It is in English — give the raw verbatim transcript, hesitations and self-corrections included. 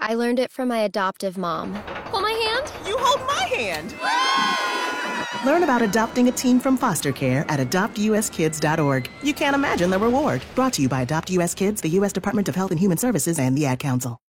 I learned it from my adoptive mom. Hold my hand. You hold my hand. Learn about adopting a teen from foster care at adopt u s kids dot org. You can't imagine the reward. Brought to you by Adopt U S Kids, the U S Department of Health and Human Services, and the Ad Council.